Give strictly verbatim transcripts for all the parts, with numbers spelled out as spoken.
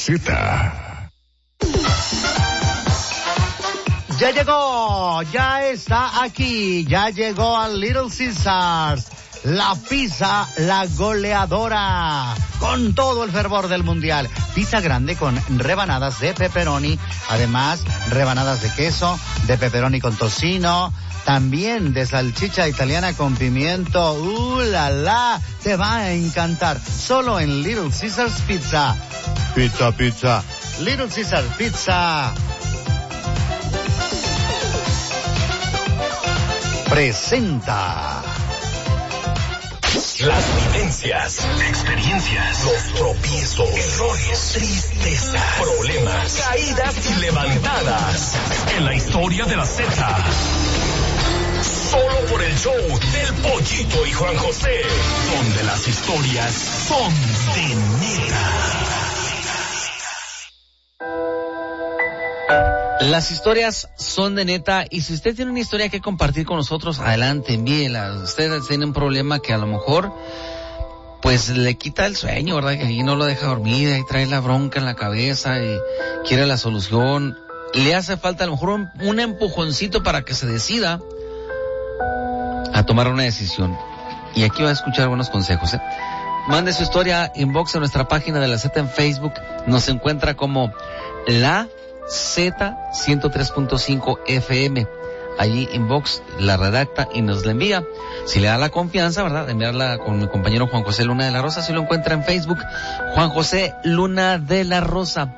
Z. Ya llegó, ya está aquí, ya llegó a Little Caesars. La pizza, la goleadora, con todo el fervor del mundial. Pizza grande con rebanadas de pepperoni, además rebanadas de queso, de pepperoni con tocino, también de salchicha italiana con pimiento. ¡Uh, la, la! Te va a encantar. Solo en Little Caesars Pizza. Pizza, pizza. Little Caesars Pizza. Presenta. Las vivencias, experiencias, los tropiezos, errores, tristeza, problemas, caídas y levantadas. En la historia de la Z. Solo por el show del Pollito y Juan José, donde las historias son de neta. Las historias son de neta, y si usted tiene una historia que compartir con nosotros, adelante, envíela. Usted tiene un problema que a lo mejor pues le quita el sueño, ¿verdad? Y no lo deja dormir, y trae la bronca en la cabeza y quiere la solución. Le hace falta a lo mejor un, un empujoncito para que se decida a tomar una decisión. Y aquí va a escuchar buenos consejos, ¿eh? Mande su historia, inbox a nuestra página de la Z en Facebook. Nos encuentra como la Z ciento tres punto cinco F M. Allí inbox la redacta y nos la envía. Si le da la confianza, ¿verdad?, de enviarla con mi compañero Juan José Luna de la Rosa. Si lo encuentra en Facebook, Juan José Luna de la Rosa.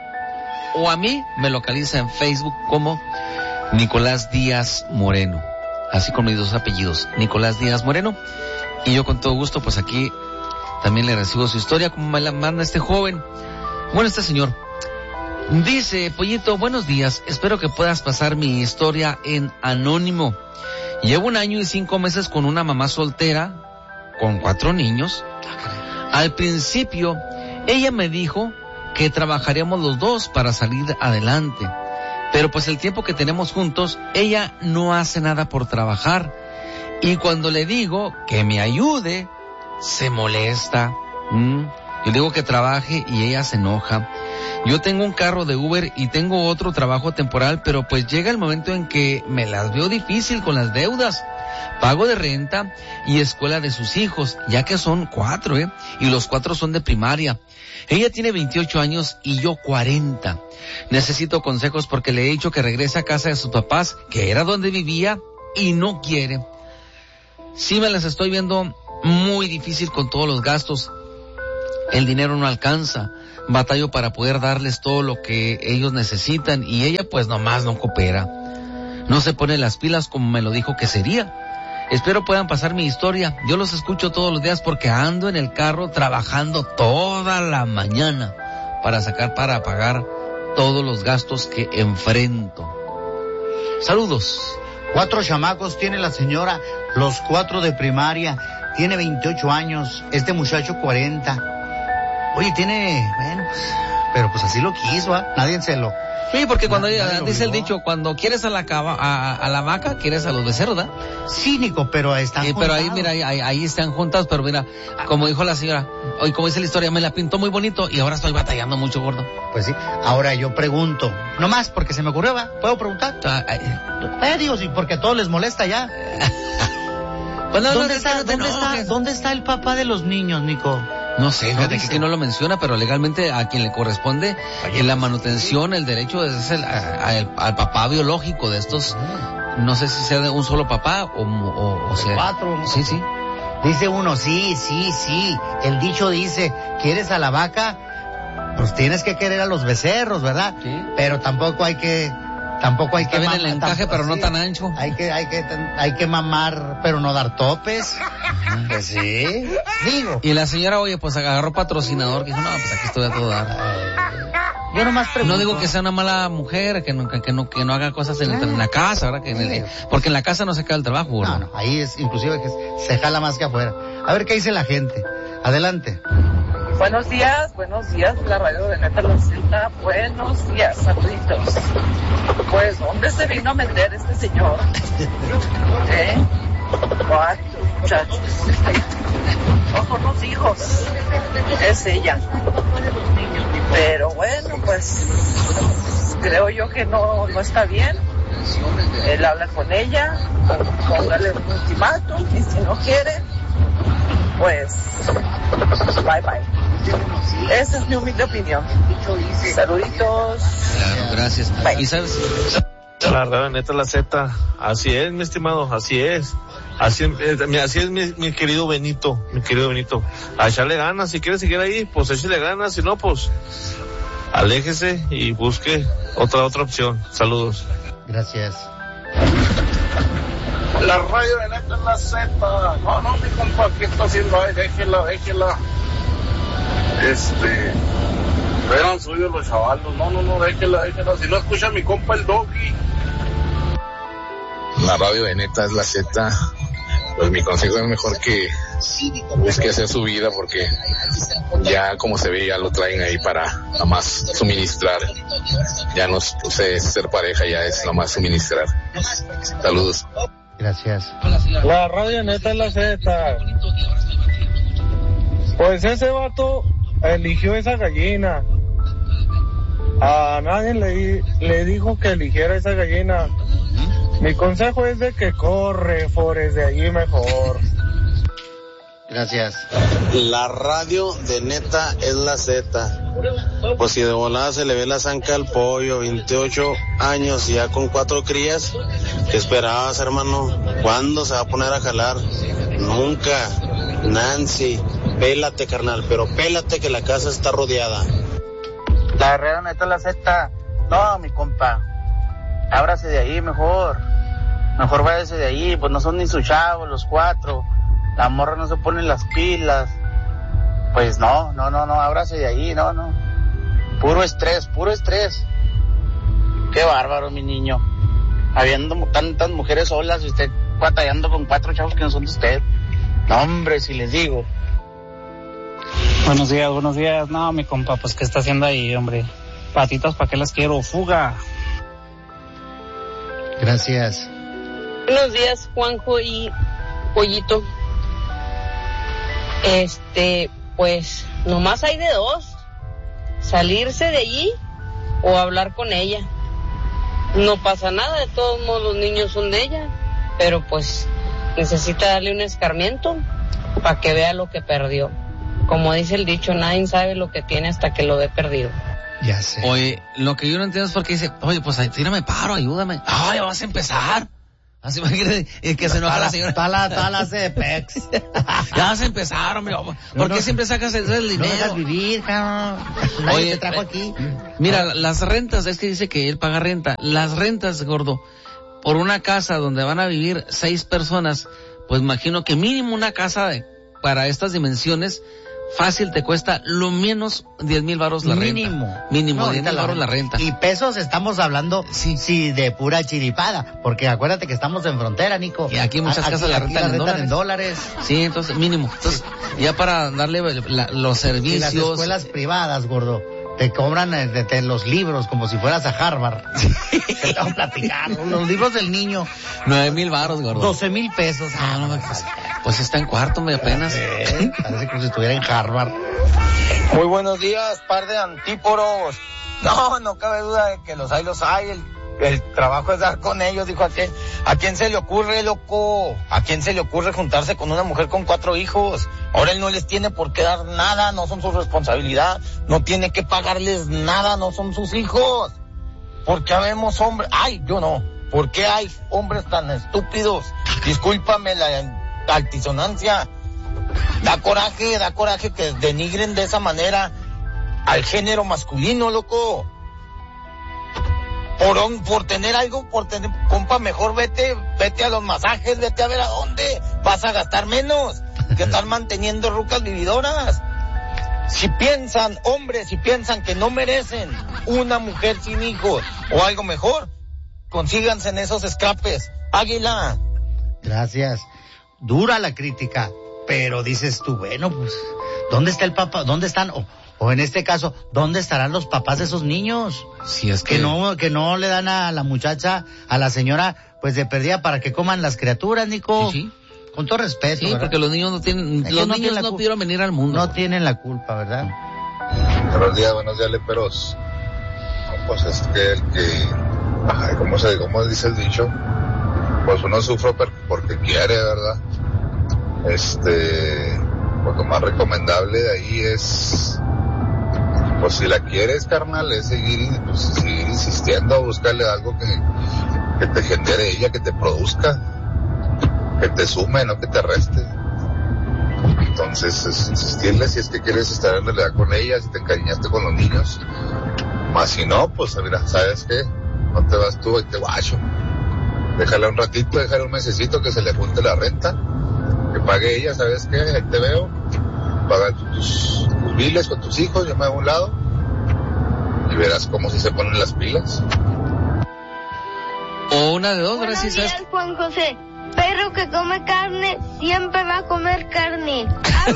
O a mí me localiza en Facebook como Nicolás Díaz Moreno. Así con mis dos apellidos, Nicolás Díaz Moreno. Y yo con todo gusto, pues aquí también le recibo su historia, como me la manda este joven. Bueno, este señor dice: Pollito, buenos días, espero que puedas pasar mi historia en anónimo. Llevo un año y cinco meses con una mamá soltera, con cuatro niños. Al principio, ella me dijo que trabajaríamos los dos para salir adelante. Pero pues el tiempo que tenemos juntos, ella no hace nada por trabajar. Y cuando le digo que me ayude, se molesta. ¿Mm? Yo digo que trabaje y ella se enoja. Yo tengo un carro de Uber y tengo otro trabajo temporal, pero pues llega el momento en que me las veo difícil con las deudas. Pago de renta y escuela de sus hijos, ya que son cuatro, ¿eh? Y los cuatro son de primaria. Ella tiene veintiocho años y yo cuarenta. Necesito consejos porque le he dicho que regrese a casa de sus papás, que era donde vivía, y no quiere. Sí me las estoy viendo muy difícil con todos los gastos. El dinero no alcanza. Batallo para poder darles todo lo que ellos necesitan y ella pues nomás no coopera. No se pone las pilas como me lo dijo que sería. Espero puedan pasar mi historia. Yo los escucho todos los días porque ando en el carro trabajando toda la mañana para sacar, para pagar todos los gastos que enfrento. Saludos. Cuatro chamacos tiene la señora, los cuatro de primaria. Tiene veintiocho años, este muchacho cuarenta. Oye, tiene, bueno, pues, pero pues así lo quiso, ¿eh? Nadie se lo... Sí, porque cuando nadie, ella, nadie dice el dicho, cuando quieres a la cava, a, a la vaca, quieres a los becerros, ¿verdad? Cínico, pero están eh, Pero ahí, mira, ahí, ahí están juntados, pero mira, como dijo la señora, hoy como dice la historia, me la pintó muy bonito y ahora estoy batallando mucho, gordo. Pues sí, ahora yo pregunto, nomás porque se me ocurrió, ¿va? ¿Puedo preguntar? Ah, eh, digo, sí, porque a todos les molesta ya. Pues no, ¿Dónde, no, está, no, ¿dónde, no, está, que... ¿Dónde está el papá de los niños, Nico? No sé, ¿No fíjate dice? que aquí no lo menciona, pero legalmente a quien le corresponde en la manutención, el derecho es el, a, a el, al papá biológico de estos. No sé si sea de un solo papá o, o, o sea. Cuatro. Sí, sí. Dice uno, sí, sí, sí. El dicho dice, ¿quieres a la vaca? Pues tienes que querer a los becerros, ¿verdad? Sí. Pero tampoco hay que... Tampoco hay Está que bien mamar, el encaje, tampoco, pero no sí. tan ancho. Hay que, hay que, hay que mamar, pero no dar topes. Pues sí. Digo. Y la señora, oye, pues agarró patrocinador, que dijo, no, pues aquí estoy a todo dar. Yo nomás pregunto. No digo que sea una mala mujer, que no, que, que no, que no haga cosas en, en la casa, ¿verdad? Que en el, porque en la casa no se cae el trabajo, ¿verdad? No, no, ahí es, inclusive que se jala más que afuera. A ver qué dice la gente. Adelante. Buenos días, buenos días, la radio de Neta La Z. Buenos días, saluditos. Pues, ¿dónde se vino a meter este señor? ¿Eh? Cuatro muchachos. No son los hijos, es ella. Pero bueno, pues creo yo que no, no está bien. Él habla con ella, póngale un ultimátum y si no quiere, pues bye bye. Esa es mi humilde opinión. Saluditos. Claro, gracias. Bye. ¿Y sabes? La radio neta la Z, así es, mi estimado, así es. Así, eh, así es mi, mi querido Benito, mi querido Benito. A echarle ganas, si quiere seguir ahí, pues échale ganas, si no, pues aléjese y busque otra otra opción. Saludos. Gracias. La radio de neta es la Z. No, no, mi compa, ¿qué está haciendo ahí? Déjela, déjela. Este, vean suyo los chavalos. No, no, no, déjela, déjela. Si no escucha a mi compa el Doggy. La radio de neta es la Z. Pues mi consejo es mejor que busque hacer su vida, porque ya como se ve ya lo traen ahí para nada más suministrar. Ya no sé, ser pareja, ya es nada más suministrar. Saludos. Gracias. La radio neta es la Z. Pues ese vato eligió esa gallina. A nadie le, le dijo que eligiera esa gallina. Mi consejo es de que corre, Forrest, de allí mejor. Gracias. La radio de neta es la Z. Pues si de volada se le ve la zanca al pollo, veintiocho años y ya con cuatro crías, ¿qué esperabas, hermano? ¿Cuándo se va a poner a jalar? Nunca. Nancy, pélate, carnal, pero pélate que la casa está rodeada. La radio neta es la Z. No, mi compa, ábrase de ahí mejor. Mejor váyase de ahí, pues no son ni sus chavos los cuatro. La morra no se pone las pilas. Pues no, no, no, no, ábrase de ahí, no, no. Puro estrés, puro estrés. Qué bárbaro, mi niño. Habiendo tantas mujeres solas y usted batallando con cuatro chavos que no son de usted. No, hombre, si les digo. Buenos días, buenos días. No, mi compa, pues ¿qué está haciendo ahí, hombre? Patitas, ¿para qué las quiero? Fuga. Gracias. Buenos días, Juanjo y Pollito. Este, pues, nomás hay de dos. Salirse de allí o hablar con ella. No pasa nada, de todos modos los niños son de ella. Pero pues, necesita darle un escarmiento para que vea lo que perdió. Como dice el dicho, nadie sabe lo que tiene hasta que lo ve perdido. Ya sé. Oye, lo que yo no entiendo es porque dice, oye, pues tírame paro, ayúdame. Ay, vas a empezar. Así me quiere que se enoja la señora. Tala, tala, se pex. Ya vas a empezar, hombre. ¿Por no, qué no, siempre sacas el, el dinero? No dejas vivir, cabrón. Nadie Oye, te trajo aquí. Mira, las rentas, es que dice que él paga renta. Las rentas, gordo, por una casa donde van a vivir seis personas, pues imagino que mínimo una casa de, para estas dimensiones, fácil te cuesta lo menos diez mil varos la Mínimo. renta. Mínimo. No, diez mil varos la renta. Y pesos estamos hablando, sí. sí, de pura chiripada, porque acuérdate que estamos en frontera, Nico. Y aquí muchas aquí, casas la rentan, la rentan en, en dólares. dólares. Sí, entonces mínimo. Entonces, ya para darle la, los servicios. Y las escuelas privadas, gordo, te cobran de, de, de los libros como si fueras a Harvard. Te tengo que platicar. Los libros del niño. Nueve mil varos, gordo. Doce mil pesos. Ah, no me pues, pues está en cuarto, me apenas. Eh, parece como si estuviera en Harvard. Muy buenos días, par de antíporos. No, no cabe duda de que los hay, los hay. El, el trabajo es dar con ellos, dijo aquel. ¿A quién se le ocurre, loco? ¿A quién se le ocurre juntarse con una mujer con cuatro hijos? Ahora él no les tiene por qué dar nada, no son su responsabilidad. No tiene que pagarles nada, no son sus hijos. ¿Por qué habemos hombres? Ay, yo no. ¿Por qué hay hombres tan estúpidos? Discúlpame la altisonancia. Da coraje, da coraje que denigren de esa manera al género masculino, loco. Por, un, por tener algo, por tener, compa, mejor vete, vete a los masajes, vete a ver a dónde vas a gastar menos que estar manteniendo rucas vividoras. Si piensan, hombres, si piensan que no merecen una mujer sin hijos o algo mejor, consíganse en esos escapes. Águila. Gracias. Dura la crítica, pero dices tú, bueno, pues, ¿dónde está el papá? ¿Dónde están? O, o en este caso, ¿dónde estarán los papás de esos niños? Si es que... que no, que no le dan a la muchacha, a la señora, pues de perdida para que coman las criaturas, Nico. Sí, sí. Con todo respeto, Sí, ¿verdad? porque los niños no tienen, Ellos los no niños tienen la no culpa. pudieron venir al mundo. No tienen la culpa, ¿verdad? Buenos días, buenos días, leperos. Pues es que el que, ay, ¿cómo se, cómo dice el dicho? Pues uno sufre porque quiere, ¿verdad? Este, pues lo más recomendable de ahí es, pues si la quieres, carnal, es seguir, pues, seguir insistiendo, buscarle algo que, que te genere ella, que te produzca, que te sume, no que te reste. Entonces, es insistirle si es que quieres estar en realidad con ella, si te encariñaste con los niños. Más si no, pues mira, ¿sabes qué? No te vas tú, ahí te guacho. Déjala un ratito, déjala un mesecito que se le junte la renta, que pague ella, ¿sabes qué? Ahí te veo, paga tus, tus biles con tus hijos, yo me hago a un lado, y verás cómo si se ponen las pilas. O una de dos, Buenos gracias. días, Juan José. Perro que come carne siempre va a comer carne. ¡Au!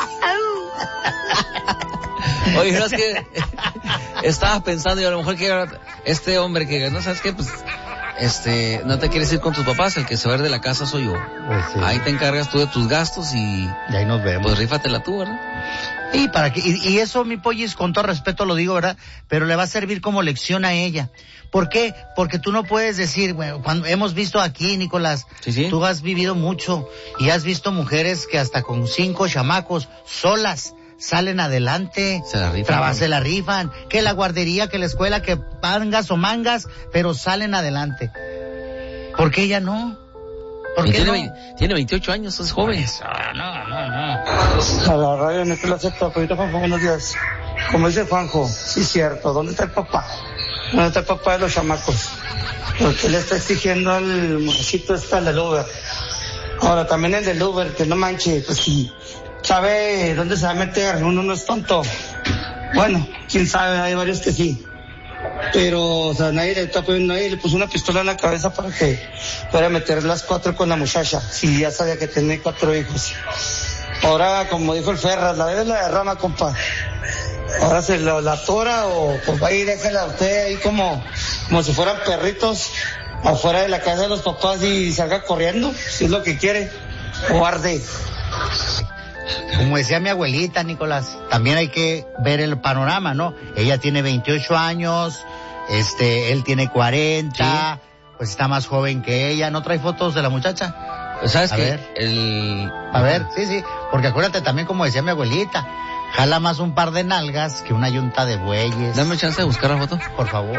¡Au! Oye, no es que estaba pensando y a lo mejor que este hombre que no sabes qué, pues este no te quieres ir con tus papás, el que se va a ir de la casa soy yo. Pues sí. Ahí te encargas tú de tus gastos y, y ahí nos vemos. Pues rífatela tú, ¿verdad? Y para que y, y eso, mi pollis, con todo respeto lo digo, ¿verdad? Pero le va a servir como lección a ella. ¿Por qué? Porque tú no puedes decir, bueno, cuando hemos visto aquí, Nicolás, sí, sí. Tú has vivido mucho y has visto mujeres que hasta con cinco chamacos solas salen adelante, se la rifan, traba, ¿no? se la rifan, que la guardería, que la escuela, que pangas o mangas, pero salen adelante. ¿Por qué ella no? ¿Por qué tiene, no? Tiene veintiocho años, es joven. Eso, no, no, no. A la radio Nicolás Z, Juanjo, buenos días. Como dice Juanjo, sí es cierto, ¿dónde está el papá? ¿Dónde está el papá de los chamacos? Porque le está exigiendo al muchachito este al del Uber. Ahora también el del Uber, que no manche, pues sí, sabe dónde se va a meter, uno no es tonto. Bueno, quién sabe, hay varios que sí. Pero, o sea, nadie le, está, nadie le puso una pistola en la cabeza para que fuera a meter las cuatro con la muchacha, si ya sabía que tenía cuatro hijos. Ahora, como dijo el Ferraz, la bebé la derrama, compa. Ahora se la, la tora o pues va y déjala a usted ahí como, como si fueran perritos afuera de la casa de los papás y salga corriendo, si es lo que quiere, o arde. Como decía mi abuelita, Nicolás, también hay que ver el panorama, ¿no? Ella tiene veintiocho años, este, él tiene cuarenta, sí. Pues está más joven que ella. ¿No trae fotos de la muchacha? Pues sabes a que ver. el... A ver, sí, sí, porque acuérdate también como decía mi abuelita, jala más un par de nalgas que una yunta de bueyes. Dame chance de buscar la foto. Por favor.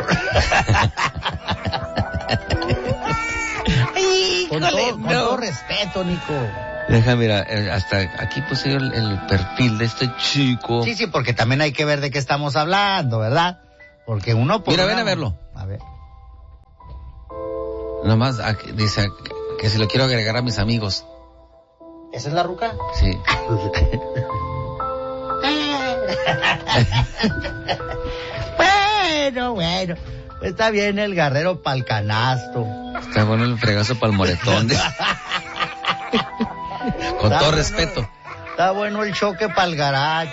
con, todo, no. con todo respeto, Nico. Deja, mira, hasta aquí puse el, el perfil de este chico. Sí, sí, porque también hay que ver de qué estamos hablando, ¿verdad? Porque uno... Mira, una... ven a verlo. A ver. Nomás aquí, dice que si lo quiero agregar a mis amigos. ¿Esa es la ruca? Sí. Bueno, bueno. Está bien el guerrero pa'l canasto. Está bueno el fregazo pa'l moretón. Con está todo bueno, respeto. Está bueno el choque pa'l garage.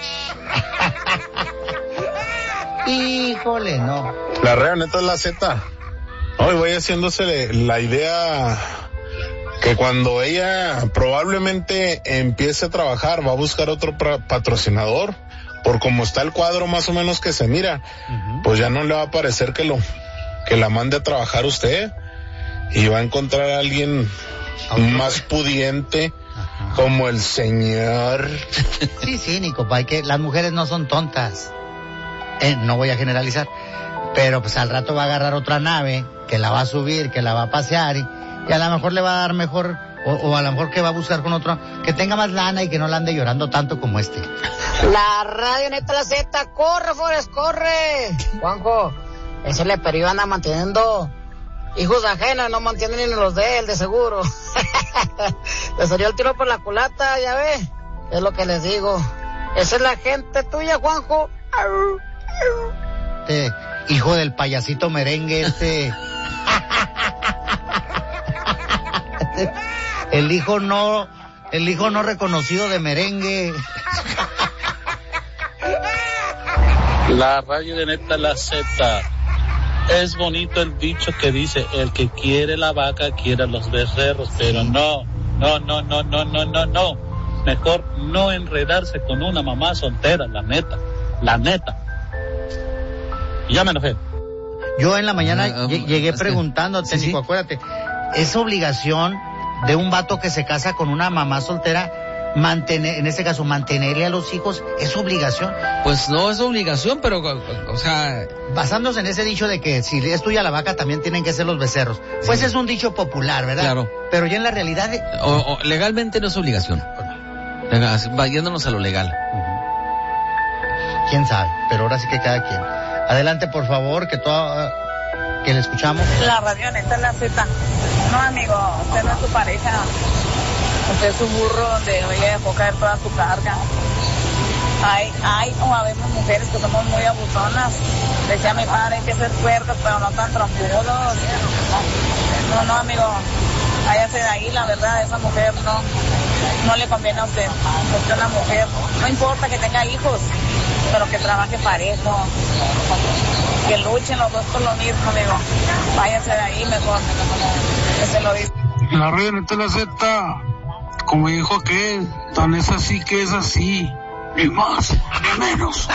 Híjole, no. La rea neta es la Z. Hoy voy haciéndose la idea que cuando ella probablemente empiece a trabajar va a buscar otro patrocinador. Por como está el cuadro más o menos que se mira, uh-huh. Pues ya no le va a parecer que lo que la mande a trabajar usted y va a encontrar a alguien más pudiente. Ajá. Como el señor. Sí, sí, Nico, hay que las mujeres no son tontas. Eh, no voy a generalizar, pero pues al rato va a agarrar otra nave que la va a subir, que la va a pasear y, y a lo mejor le va a dar mejor o, o a lo mejor que va a buscar con otro que tenga más lana y que no la ande llorando tanto como este. La radio neta la Z, corre, Forrest, corre. Juanjo, ese leperío anda manteniendo hijos ajenos, no mantiene ni los de él, de seguro. Le salió el tiro por la culata, ya ve. Es lo que les digo. Esa es la gente tuya, Juanjo. Este hijo del payasito merengue, este. El hijo no, el hijo no reconocido de merengue. La radio de neta la Z. Es bonito el dicho que dice, el que quiere la vaca quiere a los becerros, pero no, no, no, no, no, no, no, no. Mejor no enredarse con una mamá soltera, la neta, la neta. Ya me enojé. Yo en la mañana Ah, lle- llegué es que- preguntándote, sí, sí. Nico, acuérdate, es obligación de un vato que se casa con una mamá soltera mantener, en este caso, mantenerle a los hijos, es obligación. Pues no es obligación, pero, o sea... Basándose en ese dicho de que si es tuya la vaca, también tienen que ser los becerros. Pues Sí. es un dicho popular, ¿verdad? Claro. Pero ya en la realidad... eh, O, o legalmente no es obligación. Legal, así, va yéndonos a lo legal. quién sabe, pero ahora sí que cada quien. Adelante, por favor, que todo, que le escuchamos. La radioneta es la Z. No, amigo, usted no es su pareja. Usted es su burro donde hoy le dejó caer toda su carga. Hay, hay o habemos mujeres que somos muy abusonas. Decía mi padre, hay que ser fuertes, pero no tan trompudos. No, no, amigo, váyase de ahí, la verdad, esa mujer no, no le conviene a usted. Usted es una mujer, no importa que tenga hijos, pero que trabaje parejo, que luchen los dos por lo mismo, amigo. Váyase de ahí mejor, que se lo dice. La radioneta es la Z, como dijo aquel, tan es así que es así, ni más, ni menos.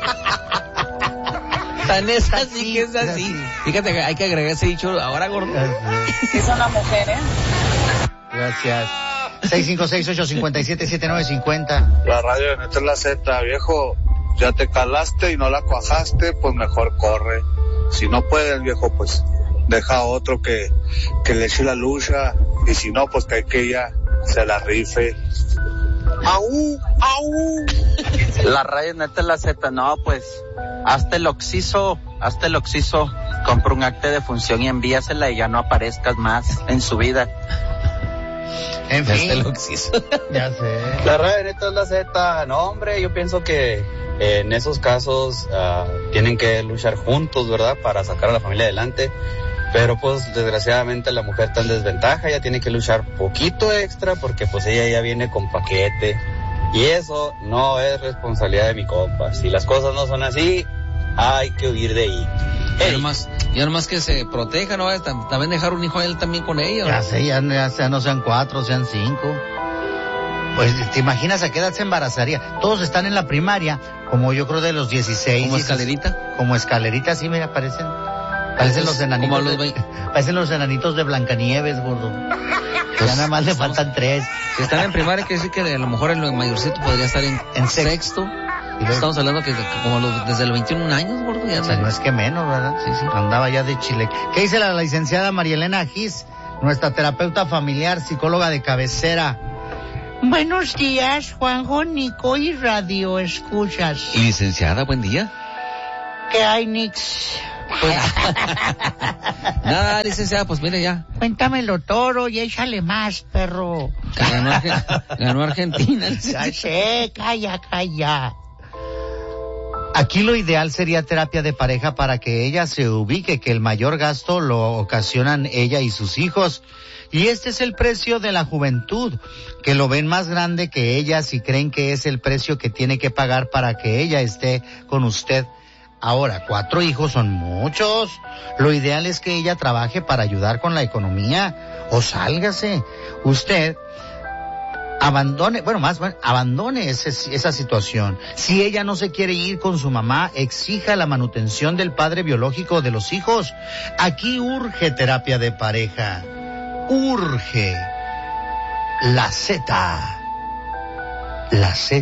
Tan es así que es así. Fíjate que hay que agregar ese dicho ahora, gordo. Es una mujer, ¿eh? Gracias. seis cinco seis, ocho cinco siete, siete nueve cinco cero. La radioneta es la Z, viejo. Ya te calaste y no la cuajaste, pues mejor corre. Si no puedes, viejo, pues deja a otro que, que le eche la lucha. Y si no, pues que hay que ella se la rife. ¡Au! ¡Au! La radioneta es la Z, no, pues hazte el oxiso, hazte el oxiso, compra un acta de función y envíasela y ya no aparezcas más en su vida. En Hazte fin, el oxiso. ya sé. La radioneta es la Z. No, hombre, yo pienso que eh, en esos casos uh, tienen que luchar juntos, ¿verdad? Para sacar a la familia adelante. Pero pues desgraciadamente la mujer está en desventaja, ella tiene que luchar poquito extra porque pues ella ya viene con paquete. Y eso no es responsabilidad de mi compa. Si las cosas no son así, hay que huir de ahí. Ya nomás, ya nomás que se proteja, ¿no? Tam- También dejar un hijo a él también con ella, ¿no? Ya sé, ya, ya sea, no sean cuatro, sean cinco. Pues, ¿te imaginas a qué edad se embarazaría? Todos están en la primaria, como yo creo de los dieciséis. ¿Como dieciséis. escalerita? Como escalerita, sí, mira, parecen. Parecen los enanitos. Como a los de, veinte. parecen los enanitos de Blancanieves, gordo. Pues, ya nada más le estamos- faltan tres. Si están en primaria, quiere decir que a lo mejor el mayorcito podría estar en, En sexto. Y luego- Estamos hablando que como los- desde los veintiún años, gordo, ya O sea, anda. no es que menos, ¿verdad? Sí, sí. Andaba ya de Chile. ¿Qué dice la licenciada María Elena Gis, nuestra terapeuta familiar, psicóloga de cabecera? Buenos días, Juanjo, Nico y Radio Escuchas. Y licenciada, buen día. ¿Qué hay, Nix? Pues, nada, licenciada, pues mire ya. Cuéntamelo todo y échale más, perro. Ganó, Arge- ganó Argentina. Ya sé, calla, calla. Aquí lo ideal sería terapia de pareja para que ella se ubique, que el mayor gasto lo ocasionan ella y sus hijos. Y este es el precio de la juventud, que lo ven más grande que ellas y creen que es el precio que tiene que pagar para que ella esté con usted. Ahora, cuatro hijos son muchos. Lo ideal es que ella trabaje para ayudar con la economía o sálgase. Usted abandone, bueno, más, bueno, abandone ese, esa situación. Si ella no se quiere ir con su mamá, exija la manutención del padre biológico de los hijos. Aquí urge terapia de pareja. Urge la Z. La Z.